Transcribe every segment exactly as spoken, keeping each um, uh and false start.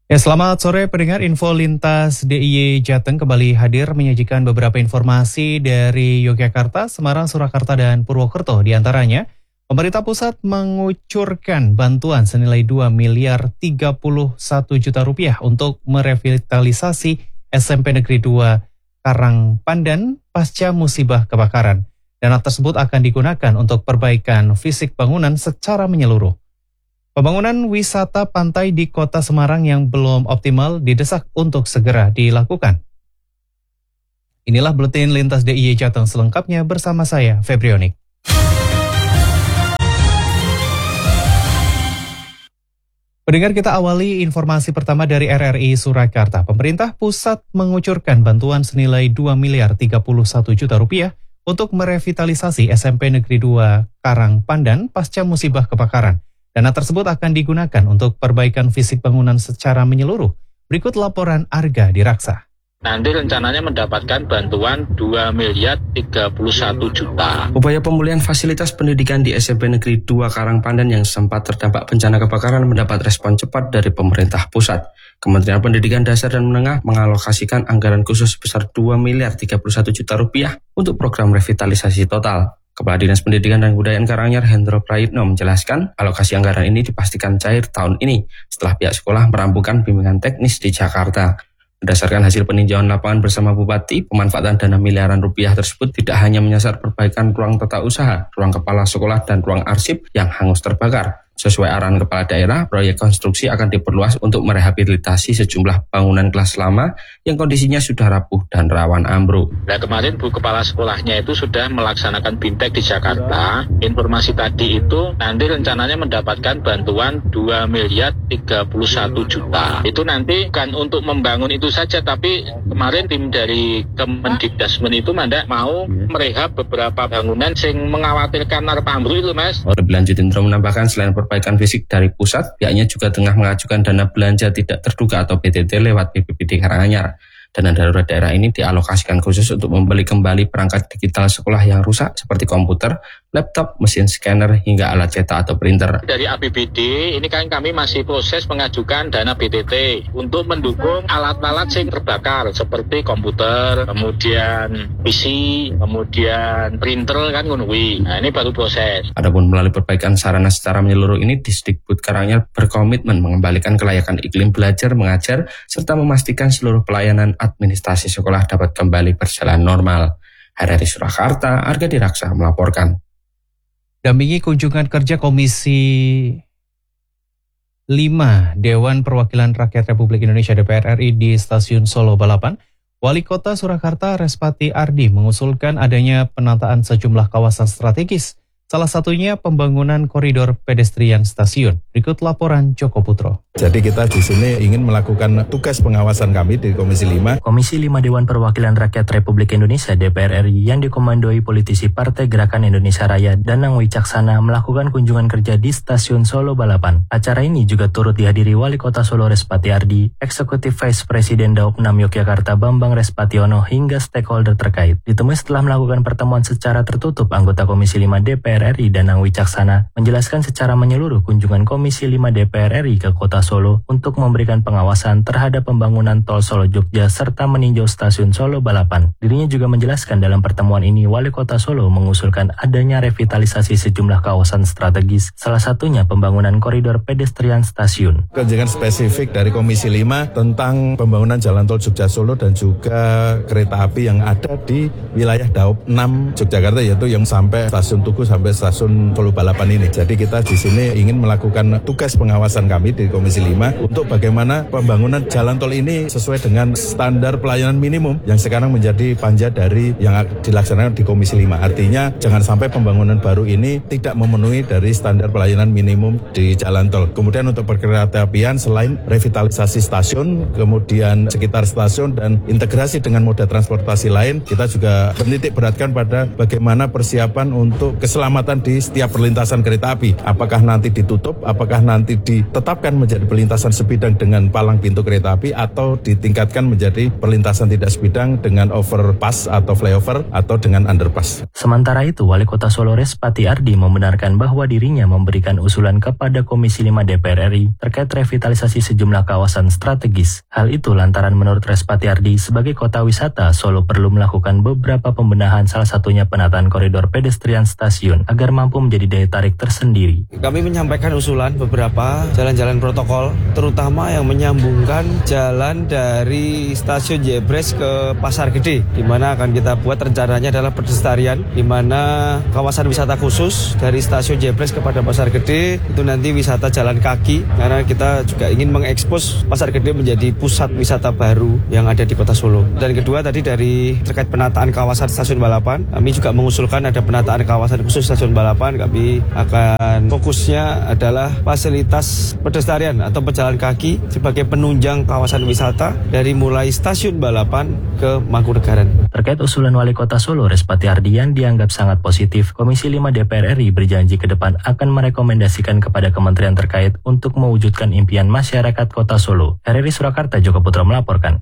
Ya, selamat sore pendengar. Info Lintas D I Y Jateng kembali hadir menyajikan beberapa informasi dari Yogyakarta, Semarang, Surakarta, dan Purwokerto. Di antaranya, pemerintah pusat mengucurkan bantuan senilai dua miliar tiga puluh satu juta rupiah untuk merevitalisasi S M P Negeri dua Karangpandan pasca musibah kebakaran. Dana tersebut akan digunakan untuk perbaikan fisik bangunan secara menyeluruh. Pembangunan wisata pantai di Kota Semarang yang belum optimal didesak untuk segera dilakukan. Inilah Buletin Lintas D I Y Jateng selengkapnya bersama saya, Febrionik. Pendengar, kita awali informasi pertama dari R R I Surakarta. Pemerintah pusat mengucurkan bantuan senilai dua miliar tiga puluh satu juta rupiah untuk merevitalisasi S M P Negeri dua Karangpandan pasca musibah kebakaran. Dana tersebut akan digunakan untuk perbaikan fisik bangunan secara menyeluruh. Berikut laporan Arga Diraksa. Nanti rencananya mendapatkan bantuan dua miliar tiga puluh satu juta. Upaya pemulihan fasilitas pendidikan di S M P Negeri dua Karangpandan yang sempat terdampak bencana kebakaran mendapat respon cepat dari pemerintah pusat. Kementerian Pendidikan Dasar dan Menengah mengalokasikan anggaran khusus sebesar dua miliar tiga puluh satu juta rupiah untuk program revitalisasi total. Kepala Dinas Pendidikan dan Kebudayaan Karanganyar Hendro Prayitno menjelaskan alokasi anggaran ini dipastikan cair tahun ini setelah pihak sekolah merampungkan bimbingan teknis di Jakarta. Berdasarkan hasil peninjauan lapangan bersama Bupati, pemanfaatan dana miliaran rupiah tersebut tidak hanya menyasar perbaikan ruang tata usaha, ruang kepala sekolah, dan ruang arsip yang hangus terbakar. Sesuai arahan Kepala Daerah, proyek konstruksi akan diperluas untuk merehabilitasi sejumlah bangunan kelas lama yang kondisinya sudah rapuh dan rawan ambruk. Nah, kemarin Bu Kepala Sekolahnya itu sudah melaksanakan bintek di Jakarta. Informasi tadi itu nanti rencananya mendapatkan bantuan dua miliar tiga puluh satu juta. Itu nanti bukan untuk membangun itu saja, tapi kemarin tim dari Kemendikdasmen itu mandak mau merehab beberapa bangunan yang mengkhawatirkan arep ambruk itu, Mas. Lebih lanjut, Indro menambahkan selain perbaikan fisik dari pusat, pihaknya juga tengah mengajukan dana belanja tidak terduga atau B T T lewat B P B D Karanganyar. Dana darurat daerah ini dialokasikan khusus untuk membeli kembali perangkat digital sekolah yang rusak seperti komputer, laptop, mesin scanner, hingga alat cetak atau printer. Dari A P B D ini kan kami masih proses mengajukan dana B T T untuk mendukung alat-alat yang terbakar seperti komputer, kemudian P C, kemudian printer kan kunwi. Nah, ini baru proses. Adapun melalui perbaikan sarana secara menyeluruh ini, Disdikbud Karanganyar berkomitmen mengembalikan kelayakan iklim belajar mengajar serta memastikan seluruh pelayanan administrasi sekolah dapat kembali berjalan normal. R R I Surakarta, Arga Diraksa melaporkan. Dampingi kunjungan kerja Komisi lima Dewan Perwakilan Rakyat Republik Indonesia D P R R I di Stasiun Solo Balapan, Wali Kota Surakarta Respati Ardi mengusulkan adanya penataan sejumlah kawasan strategis. Salah satunya pembangunan koridor pedestrian stasiun. Berikut laporan Joko Putro. Jadi kita di sini ingin melakukan tugas pengawasan kami di Komisi lima. Komisi lima Dewan Perwakilan Rakyat Republik Indonesia D P R R I yang dikomandoi politisi Partai Gerakan Indonesia Raya Danang Wicaksana melakukan kunjungan kerja di Stasiun Solo Balapan. Acara ini juga turut dihadiri Wali Kota Solo Respati Ardi, Eksekutif Vice Presiden Daop enam Yogyakarta Bambang Respationo hingga stakeholder terkait. Ditemui setelah melakukan pertemuan secara tertutup, anggota Komisi lima D P R R I Danang Wicaksana menjelaskan secara menyeluruh kunjungan Komisi lima D P R R I ke Kota Solo untuk memberikan pengawasan terhadap pembangunan tol Solo Jogja serta meninjau Stasiun Solo Balapan. Dirinya juga menjelaskan dalam pertemuan ini Wali Kota Solo mengusulkan adanya revitalisasi sejumlah kawasan strategis, salah satunya pembangunan koridor pedestrian stasiun. Kunjungan spesifik dari Komisi lima tentang pembangunan jalan tol Jogja Solo dan juga kereta api yang ada di wilayah Daop enam Yogyakarta, yaitu yang sampai Stasiun Tugu sampai Stasiun Solo Balapan ini. Jadi kita di sini ingin melakukan tugas pengawasan kami di Komisi lima untuk bagaimana pembangunan jalan tol ini sesuai dengan standar pelayanan minimum yang sekarang menjadi panja dari yang dilaksanakan di Komisi lima. Artinya jangan sampai pembangunan baru ini tidak memenuhi dari standar pelayanan minimum di jalan tol. Kemudian untuk perkereta apian, selain revitalisasi stasiun, kemudian sekitar stasiun dan integrasi dengan moda transportasi lain, kita juga menitik beratkan pada bagaimana persiapan untuk keselamatan pengamatan di setiap perlintasan kereta api. Apakah nanti ditutup, apakah nanti ditetapkan menjadi perlintasan sebidang dengan palang pintu kereta api, atau ditingkatkan menjadi perlintasan tidak sebidang dengan overpass atau flyover atau dengan underpass. Sementara itu, Wali Kota Solo Respati Ardi membenarkan bahwa dirinya memberikan usulan kepada Komisi lima D P R R I terkait revitalisasi sejumlah kawasan strategis. Hal itu lantaran menurut Respati Ardi, sebagai kota wisata, Solo perlu melakukan beberapa pembenahan, salah satunya penataan koridor pedestrian stasiun agar mampu menjadi daya tarik tersendiri. Kami menyampaikan usulan beberapa jalan-jalan protokol, terutama yang menyambungkan jalan dari stasiun Jebres ke Pasar Gede, di mana akan kita buat rencananya adalah pedestrian, di mana kawasan wisata khusus dari stasiun Jebres kepada Pasar Gede itu nanti wisata jalan kaki, karena kita juga ingin mengekspos Pasar Gede menjadi pusat wisata baru yang ada di Kota Solo. Dan kedua tadi dari terkait penataan kawasan stasiun balapan, kami juga mengusulkan ada penataan kawasan khusus stasiun balapan. Kami akan fokusnya adalah fasilitas pedestrian atau pejalan kaki sebagai penunjang kawasan wisata dari mulai stasiun balapan ke Mangkunegaran. Terkait usulan Wali Kota Solo Respati Ardi yang dianggap sangat positif, Komisi lima D P R R I berjanji ke depan akan merekomendasikan kepada kementerian terkait untuk mewujudkan impian masyarakat Kota Solo. R R I Surakarta, Joko Putra melaporkan.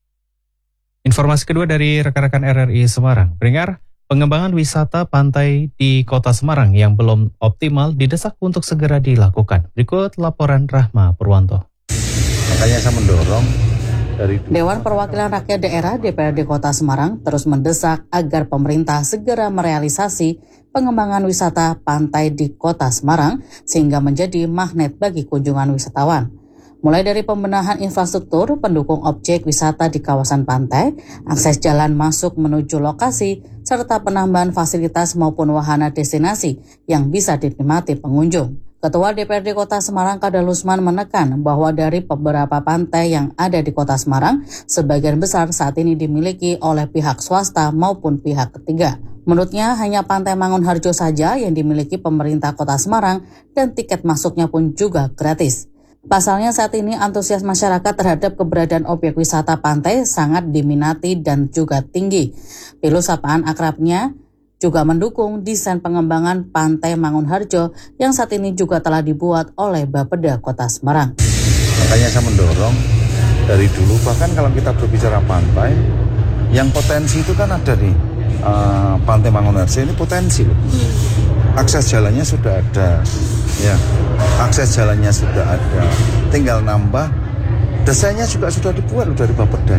Informasi kedua dari rekan-rekan R R I Semarang. Pendengar, pengembangan wisata pantai di Kota Semarang yang belum optimal didesak untuk segera dilakukan. Berikut laporan Rahma Purwanto. Makanya saya mendorong dari Dewan Perwakilan Rakyat Daerah D P R D Kota Semarang terus mendesak agar pemerintah segera merealisasi pengembangan wisata pantai di Kota Semarang sehingga menjadi magnet bagi kunjungan wisatawan. Mulai dari pembenahan infrastruktur, pendukung objek wisata di kawasan pantai, akses jalan masuk menuju lokasi, serta penambahan fasilitas maupun wahana destinasi yang bisa dinikmati pengunjung. Ketua D P R D Kota Semarang Kadalusman menekan bahwa dari beberapa pantai yang ada di Kota Semarang, sebagian besar saat ini dimiliki oleh pihak swasta maupun pihak ketiga. Menurutnya hanya Pantai Mangunharjo saja yang dimiliki pemerintah Kota Semarang dan tiket masuknya pun juga gratis. Pasalnya saat ini antusias masyarakat terhadap keberadaan objek wisata pantai sangat diminati dan juga tinggi. Pilu sapaan akrabnya juga mendukung desain pengembangan Pantai Mangunharjo yang saat ini juga telah dibuat oleh Bapeda Kota Semarang. Makanya saya mendorong dari dulu, bahkan kalau kita berbicara pantai, yang potensi itu kan ada nih, uh, Pantai Mangunharjo ini potensi loh. Akses jalannya sudah ada, ya, akses jalannya sudah ada, tinggal nambah, desainnya juga sudah dibuat loh dari Bapeda.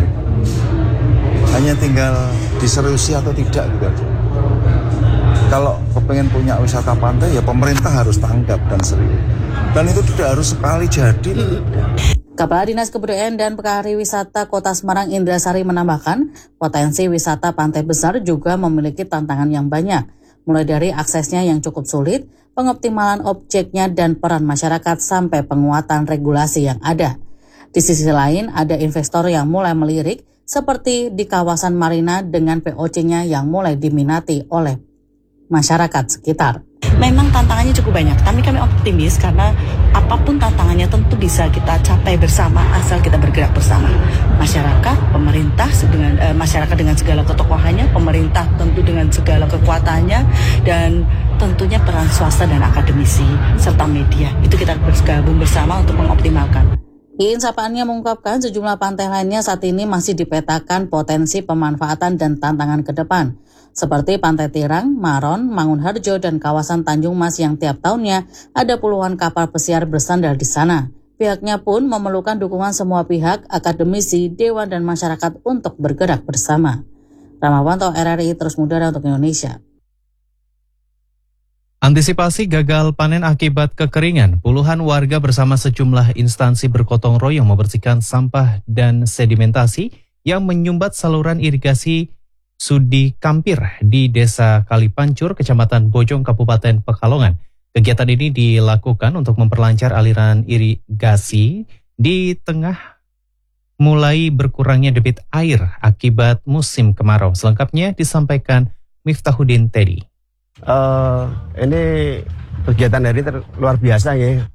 Hanya tinggal diseriusi atau tidak gitu aja. Kalau kepengen punya wisata pantai, ya pemerintah harus tanggap dan serius. Dan itu tidak harus sekali jadi. Kepala Dinas Kebudayaan dan Pariwisata Kota Semarang Indrasari menambahkan, potensi wisata pantai besar juga memiliki tantangan yang banyak. Mulai dari aksesnya yang cukup sulit, pengoptimalan objeknya dan peran masyarakat sampai penguatan regulasi yang ada. Di sisi lain, ada investor yang mulai melirik, seperti di kawasan Marina dengan P O C-nya yang mulai diminati oleh masyarakat sekitar. Memang tantangannya cukup banyak, tapi kami optimis karena apapun tantangannya tentu bisa kita capai bersama asal kita bergerak bersama. Masyarakat, pemerintah, dengan, eh, masyarakat dengan segala ketokohannya, pemerintah tentu dengan segala kekuatannya, dan tentunya peran swasta dan akademisi serta media. Itu kita bergabung bersama untuk mengoptimalkan. Iin Sapaannya mengungkapkan sejumlah pantai lainnya saat ini masih dipetakan potensi pemanfaatan dan tantangan ke depan. Seperti Pantai Tirang, Maron, Mangunharjo, dan kawasan Tanjung Mas yang tiap tahunnya ada puluhan kapal pesiar bersandar di sana. Pihaknya pun memerlukan dukungan semua pihak, akademisi, dewan, dan masyarakat untuk bergerak bersama. Ramawanto, R R I, terus mudara untuk Indonesia. Antisipasi gagal panen akibat kekeringan, puluhan warga bersama sejumlah instansi bergotong royong membersihkan sampah dan sedimentasi yang menyumbat saluran irigasi Sudi Kampir di Desa Kalipancur, Kecamatan Bojong, Kabupaten Pekalongan. Kegiatan ini dilakukan untuk memperlancar aliran irigasi di tengah mulai berkurangnya debit air akibat musim kemarau. Selengkapnya disampaikan Miftahuddin Teddy. Uh, ini kegiatan hari ter- luar biasa ya.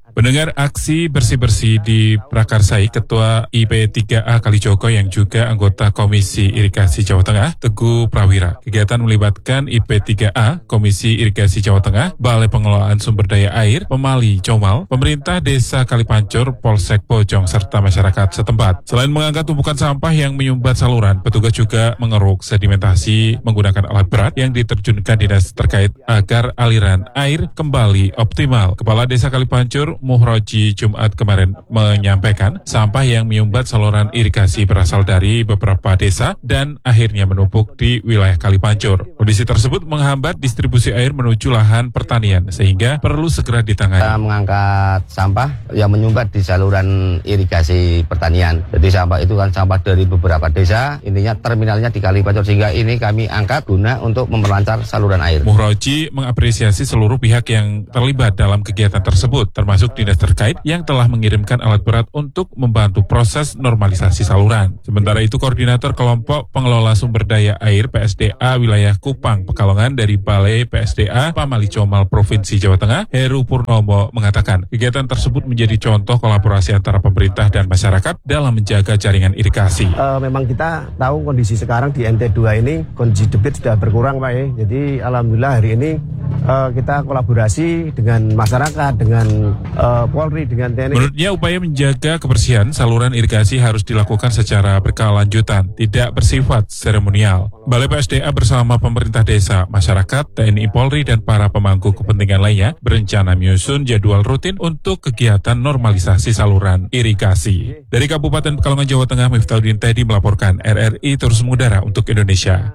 Pendengar, aksi bersih-bersih di Prakarsai, Ketua I P tiga A Kalijogo yang juga anggota Komisi Irigasi Jawa Tengah, Teguh Prawira. Kegiatan melibatkan I P tiga A, Komisi Irigasi Jawa Tengah, Balai Pengelolaan Sumber Daya Air, Pemali Comal, pemerintah Desa Kalipancur, Polsek Bojong, serta masyarakat setempat. Selain mengangkat tumpukan sampah yang menyumbat saluran, petugas juga mengeruk sedimentasi menggunakan alat berat yang diterjunkan dinas terkait agar aliran air kembali optimal. Kepala Desa Kalipancur, Muhroji, Jumat kemarin menyampaikan sampah yang menyumbat saluran irigasi berasal dari beberapa desa dan akhirnya menumpuk di wilayah Kalipancur. Kondisi tersebut menghambat distribusi air menuju lahan pertanian sehingga perlu segera ditangani. Kita mengangkat sampah yang menyumbat di saluran irigasi pertanian. Jadi sampah itu kan sampah dari beberapa desa, intinya terminalnya di Kalipancur, sehingga ini kami angkat guna untuk memperlancar saluran air. Muhroji mengapresiasi seluruh pihak yang terlibat dalam kegiatan tersebut, termasuk dinas terkait yang telah mengirimkan alat berat untuk membantu proses normalisasi saluran. Sementara itu, Koordinator Kelompok Pengelola Sumber Daya Air P S D A Wilayah Kupang, Pekalongan dari Balai P S D A Pamali Comal Provinsi Jawa Tengah, Heru Purnomo mengatakan kegiatan tersebut menjadi contoh kolaborasi antara pemerintah dan masyarakat dalam menjaga jaringan irigasi. Uh, memang kita tahu kondisi sekarang di N T dua ini, kondisi debit sudah berkurang Pak ya. Jadi alhamdulillah hari ini uh, kita kolaborasi dengan masyarakat, dengan uh, Polri, dengan T N I. Menurutnya upaya menjaga kebersihan saluran irigasi harus dilakukan secara berkelanjutan, tidak bersifat seremonial. Balai P S D A bersama pemerintah desa, masyarakat, T N I Polri, dan para pemangku kepentingan lainnya berencana menyusun jadwal rutin untuk kegiatan normalisasi saluran irigasi. Dari Kabupaten Pekalongan, Jawa Tengah, Miftahudin Teddy melaporkan. R R I terus mengudara untuk Indonesia.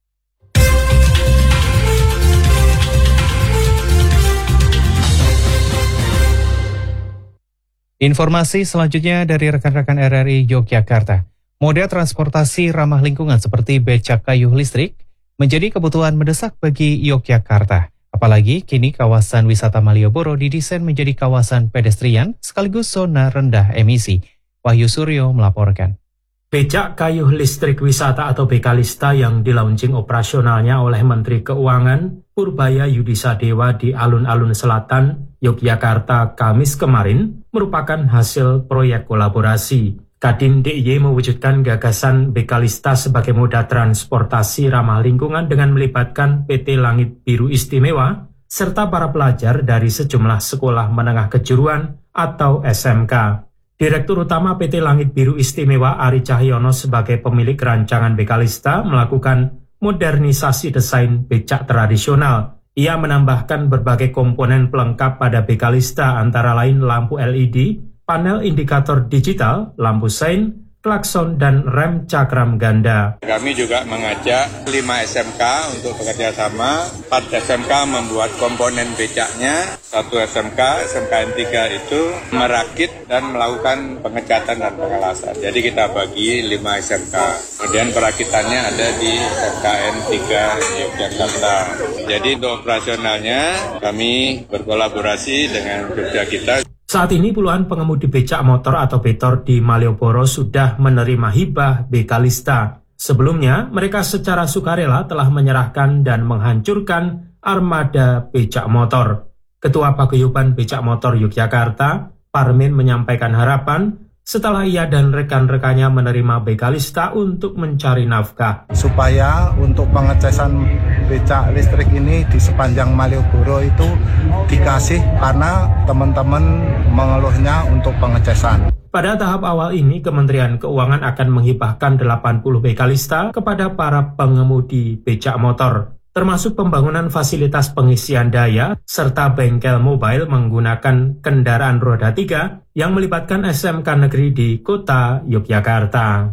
Informasi selanjutnya dari rekan-rekan R R I Yogyakarta. Moda transportasi ramah lingkungan seperti becak kayu listrik menjadi kebutuhan mendesak bagi Yogyakarta. Apalagi kini kawasan wisata Malioboro didesain menjadi kawasan pedestrian sekaligus zona rendah emisi. Wahyu Suryo melaporkan. Becak kayu listrik wisata atau Bekalista yang dilaunching operasionalnya oleh Menteri Keuangan Purbaya Yudhisa Dewa di alun-alun selatan Yogyakarta Kamis kemarin merupakan hasil proyek kolaborasi. Kadin D I Y mewujudkan gagasan Bekalista sebagai moda transportasi ramah lingkungan dengan melibatkan P T Langit Biru Istimewa serta para pelajar dari sejumlah sekolah menengah kejuruan atau S M K. Direktur Utama P T Langit Biru Istimewa Ari Cahyono sebagai pemilik rancangan Bekalista melakukan modernisasi desain becak tradisional. Ia menambahkan berbagai komponen pelengkap pada Bekalista antara lain lampu L E D, panel indikator digital, lampu sein, klakson, dan rem cakram ganda. Kami juga mengajak lima S M K untuk bekerja sama. empat S M K membuat komponen becaknya, satu S M K, S M K N tiga itu merakit dan melakukan pengecatan dan pengelasan. Jadi kita bagi lima S M K. Kemudian perakitannya ada di S M K N tiga Yogyakarta. Jadi untuk operasionalnya kami berkolaborasi dengan Jogja kita. Saat ini puluhan pengemudi becak motor atau betor di Malioboro sudah menerima hibah Bekalista. Sebelumnya, mereka secara sukarela telah menyerahkan dan menghancurkan armada becak motor. Ketua Paguyuban Becak Motor Yogyakarta, Parmin, menyampaikan harapan setelah ia dan rekan-rekannya menerima Bekalista untuk mencari nafkah. Supaya untuk pengecasan becak listrik ini di sepanjang Malioboro itu dikasih karena teman-teman mengeluhnya untuk pengecasan. Pada tahap awal ini, Kementerian Keuangan akan menghibahkan delapan puluh Bekalista kepada para pengemudi becak motor, termasuk pembangunan fasilitas pengisian daya, serta bengkel mobile menggunakan kendaraan roda tiga yang melibatkan S M K negeri di kota Yogyakarta.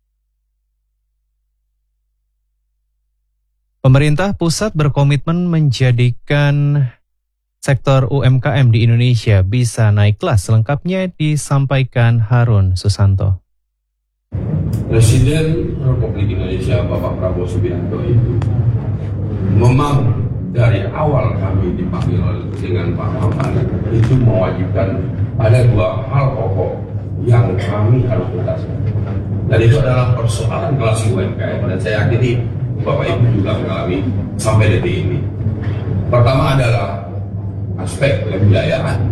Pemerintah pusat berkomitmen menjadikan sektor U M K M di Indonesia bisa naik kelas. Selengkapnya disampaikan Harun Susanto. Presiden Republik Indonesia Bapak Prabowo Subianto itu memang dari awal kami dipanggil dengan Pak Maman itu mewajibkan ada dua hal pokok yang kami harus tuntaskan. Dan itu adalah persoalan kelas U M K M dan saya yakini Bapak Ibu juga mengalami sampai detik ini. Pertama adalah aspek kebiayaan.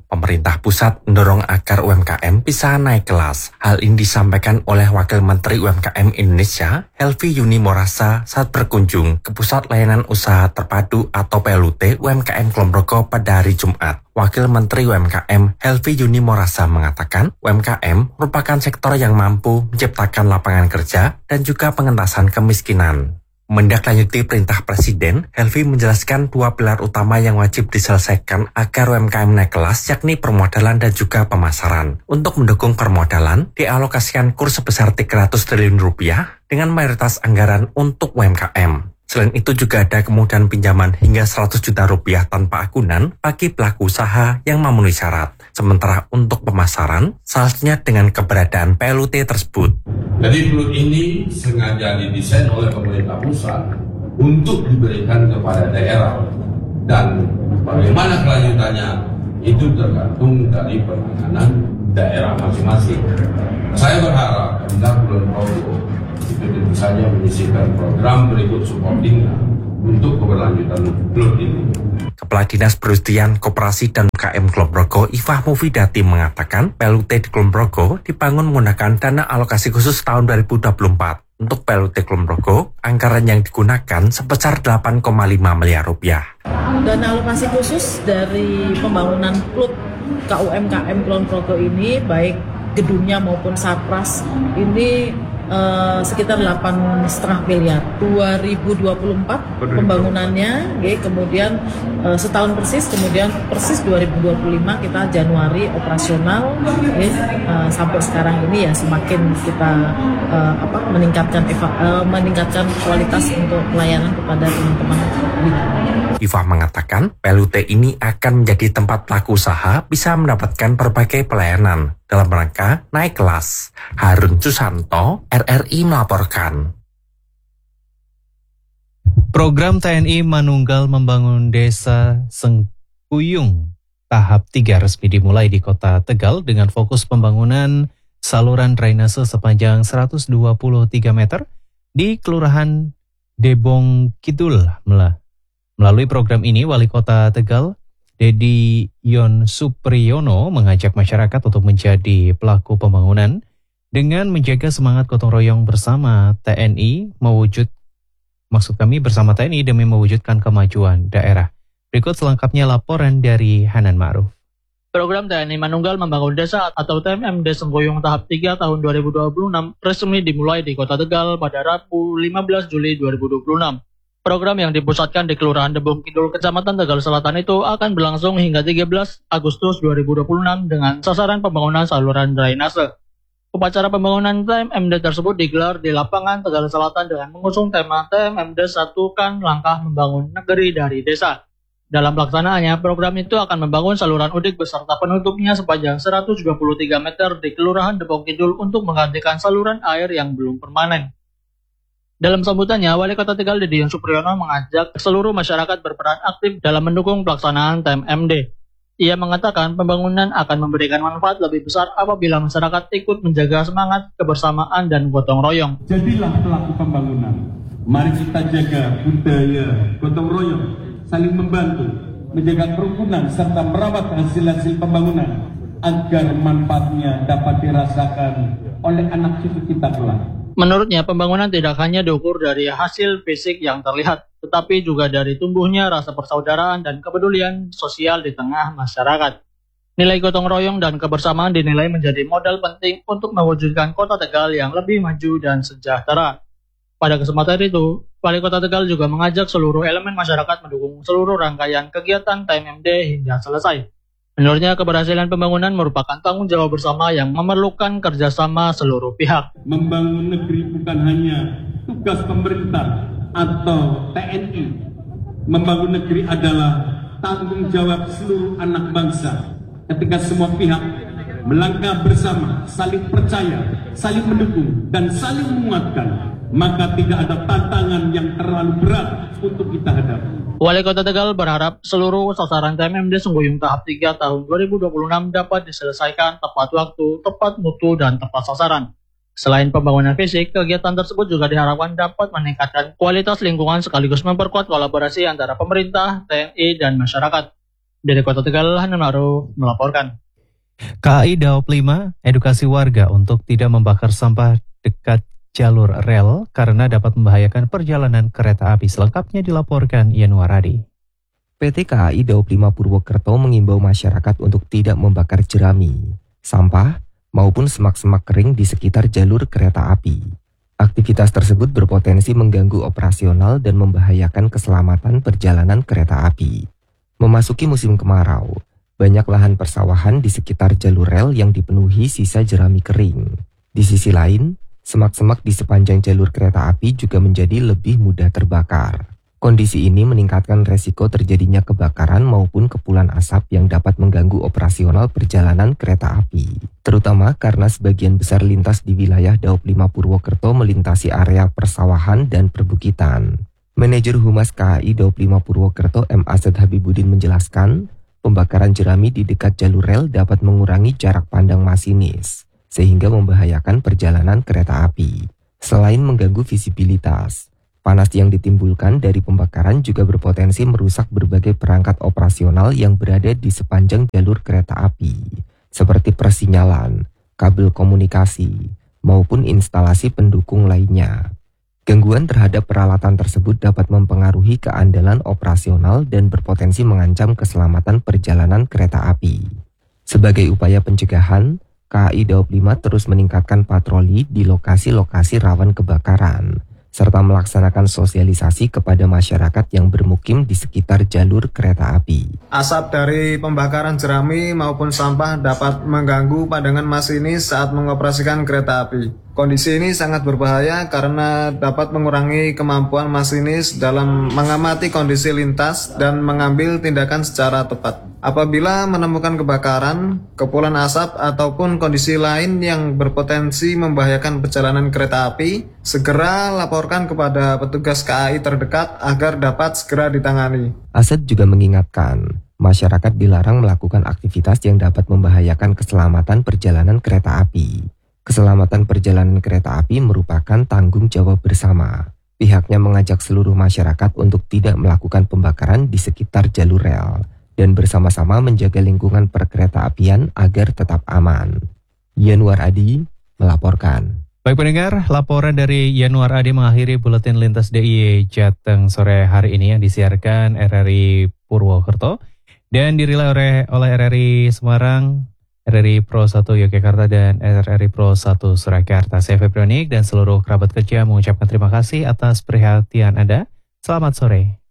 Pemerintah pusat mendorong agar U M K M bisa naik kelas. Hal ini disampaikan oleh Wakil Menteri U M K M Indonesia, Helvi Yuni Morasa, saat berkunjung ke Pusat Layanan Usaha Terpadu atau P L U T U M K M Kulonprogo pada hari Jumat. Wakil Menteri U M K M Helvi Yuni Morasa mengatakan U M K M merupakan sektor yang mampu menciptakan lapangan kerja dan juga pengentasan kemiskinan. Menindaklanjuti perintah Presiden, Helvi menjelaskan dua pilar utama yang wajib diselesaikan agar U M K M naik kelas, yakni permodalan dan juga pemasaran. Untuk mendukung permodalan, dialokasikan kurs sebesar tiga ratus triliun rupiah dengan mayoritas anggaran untuk U M K M. Selain itu juga ada kemudahan pinjaman hingga seratus juta rupiah tanpa agunan bagi pelaku usaha yang memenuhi syarat. Sementara untuk pemasaran, salah satunya dengan keberadaan P L U T tersebut. Jadi P L U T ini sengaja didesain oleh pemerintah pusat untuk diberikan kepada daerah. Dan bagaimana kelanjutannya itu tergantung dari penanganan daerah masing-masing. Saya berharap Pemda Kulonprogo itu tentu saja menyisihkan program berikut supportingnya untuk keberlanjutan P L U T ini. Kepala Dinas Perindustrian, Koperasi dan U M K M Kulonprogo, Ifah Mufidati mengatakan P L U T di Kulonprogo dibangun menggunakan dana alokasi khusus tahun dua ribu dua puluh empat. Untuk P L U T Kulonprogo, anggaran yang digunakan sebesar delapan koma lima miliar rupiah. Dana alokasi khusus dari pembangunan klub K U M K M Kulonprogo ini, baik gedungnya maupun Satpras, ini Uh, sekitar delapan koma lima miliar. dua ribu dua puluh empat pembangunannya, okay, kemudian uh, setahun persis, kemudian persis dua ribu dua puluh lima kita Januari operasional, okay, uh, sampai sekarang ini ya semakin kita uh, apa meningkatkan eva, uh, meningkatkan kualitas untuk pelayanan kepada teman-teman. Ifah mengatakan P L U T ini akan menjadi tempat pelaku usaha bisa mendapatkan berbagai pelayanan dalam rangka naik kelas. Harun Susanto, R R I melaporkan. Program T N I Manunggal Membangun Desa Sengkuyung tahap tiga resmi dimulai di Kota Tegal dengan fokus pembangunan saluran drainase sepanjang seratus dua puluh tiga meter di Kelurahan Debong Kidul. Melalui program ini, Wali Kota Tegal, Dedi Yon Supriyono, mengajak masyarakat untuk menjadi pelaku pembangunan dengan menjaga semangat gotong royong bersama T N I mewujud, maksud kami bersama T N I demi mewujudkan kemajuan daerah. Berikut selengkapnya laporan dari Hanan Ma'ruf. Program T N I Manunggal Membangun Desa atau T M M D Sengkuyung tahap tiga tahun dua ribu dua puluh enam resmi dimulai di Kota Tegal pada Rabu lima belas Juli dua ribu dua puluh enam. Program yang dipusatkan di Kelurahan Debong Kidul, Kecamatan Tegal Selatan itu akan berlangsung hingga tiga belas Agustus dua ribu dua puluh enam dengan sasaran pembangunan saluran drainase. Upacara pembangunan T M M D tersebut digelar di lapangan Tegal Selatan dengan mengusung tema T M M D Satukan Langkah Membangun Negeri dari Desa. Dalam pelaksanaannya, program itu akan membangun saluran udik beserta penutupnya sepanjang seratus dua puluh tiga meter di Kelurahan Debong Kidul untuk menggantikan saluran air yang belum permanen. Dalam sambutannya, Wali Kota Tegal Dedi Yon Supriyono mengajak seluruh masyarakat berperan aktif dalam mendukung pelaksanaan T M M D. Ia mengatakan pembangunan akan memberikan manfaat lebih besar apabila masyarakat ikut menjaga semangat, kebersamaan, dan gotong royong. Jadilah pelaku pembangunan. Mari kita jaga budaya gotong royong, saling membantu, menjaga kerukunan, serta merawat hasil-hasil pembangunan agar manfaatnya dapat dirasakan oleh anak cucu kita kelak. Menurutnya, pembangunan tidak hanya diukur dari hasil fisik yang terlihat, tetapi juga dari tumbuhnya rasa persaudaraan dan kepedulian sosial di tengah masyarakat. Nilai gotong royong dan kebersamaan dinilai menjadi modal penting untuk mewujudkan Kota Tegal yang lebih maju dan sejahtera. Pada kesempatan itu, Wali Kota Tegal juga mengajak seluruh elemen masyarakat mendukung seluruh rangkaian kegiatan T M M D hingga selesai. Menurutnya, keberhasilan pembangunan merupakan tanggung jawab bersama yang memerlukan kerjasama seluruh pihak. Membangun negeri bukan hanya tugas pemerintah atau T N I. Membangun negeri adalah tanggung jawab seluruh anak bangsa. Ketika semua pihak melangkah bersama, saling percaya, saling mendukung, dan saling menguatkan, maka tidak ada tantangan yang terlalu berat untuk kita hadapi. Wali Kota Tegal berharap seluruh sasaran T M M D Sengkuyung tahap tiga tahun dua ribu dua puluh enam dapat diselesaikan tepat waktu, tepat mutu, dan tepat sasaran. Selain pembangunan fisik, kegiatan tersebut juga diharapkan dapat meningkatkan kualitas lingkungan sekaligus memperkuat kolaborasi antara pemerintah, T N I, dan masyarakat. Dari Kota Tegal, Hanan Ma'ruf melaporkan. K A I Daop lima edukasi warga untuk tidak membakar sampah dekat jalur rel karena dapat membahayakan perjalanan kereta api. Selengkapnya dilaporkan Yanuar Adi. P T K A I Daop lima Purwokerto mengimbau masyarakat untuk tidak membakar jerami, sampah, maupun semak-semak kering di sekitar jalur kereta api. Aktivitas tersebut berpotensi mengganggu operasional dan membahayakan keselamatan perjalanan kereta api. Memasuki musim kemarau, banyak lahan persawahan di sekitar jalur rel yang dipenuhi sisa jerami kering. Di sisi lain, semak-semak di sepanjang jalur kereta api juga menjadi lebih mudah terbakar. Kondisi ini meningkatkan resiko terjadinya kebakaran maupun kepulan asap yang dapat mengganggu operasional perjalanan kereta api. Terutama karena sebagian besar lintas di wilayah Daop lima Purwokerto melintasi area persawahan dan perbukitan. Manajer Humas K A I Daop lima Purwokerto M. Asad Habibudin menjelaskan, pembakaran jerami di dekat jalur rel dapat mengurangi jarak pandang masinis, sehingga membahayakan perjalanan kereta api. Selain mengganggu visibilitas, panas yang ditimbulkan dari pembakaran juga berpotensi merusak berbagai perangkat operasional yang berada di sepanjang jalur kereta api, seperti persinyalan, kabel komunikasi, maupun instalasi pendukung lainnya. Gangguan terhadap peralatan tersebut dapat mempengaruhi keandalan operasional dan berpotensi mengancam keselamatan perjalanan kereta api. Sebagai upaya pencegahan, K A I Daop lima terus meningkatkan patroli di lokasi-lokasi rawan kebakaran, serta melaksanakan sosialisasi kepada masyarakat yang bermukim di sekitar jalur kereta api. Asap dari pembakaran jerami maupun sampah dapat mengganggu pandangan masinis saat mengoperasikan kereta api. Kondisi ini sangat berbahaya karena dapat mengurangi kemampuan masinis dalam mengamati kondisi lintas dan mengambil tindakan secara tepat. Apabila menemukan kebakaran, kepulan asap, ataupun kondisi lain yang berpotensi membahayakan perjalanan kereta api, segera laporkan kepada petugas K A I terdekat agar dapat segera ditangani. Asad juga mengingatkan, masyarakat dilarang melakukan aktivitas yang dapat membahayakan keselamatan perjalanan kereta api. Keselamatan perjalanan kereta api merupakan tanggung jawab bersama. Pihaknya mengajak seluruh masyarakat untuk tidak melakukan pembakaran di sekitar jalur rel dan bersama-sama menjaga lingkungan perkereta-apian agar tetap aman. Yanuar Adi melaporkan. Baik pendengar, laporan dari Yanuar Adi mengakhiri buletin lintas D I Y Jateng sore hari ini yang disiarkan R R I Purwokerto dan dirilai oleh, oleh R R I Semarang, R R I Pro satu Yogyakarta, dan R R I Pro satu Surakarta. Saya Febrionik dan seluruh kerabat kerja mengucapkan terima kasih atas perhatian Anda. Selamat sore.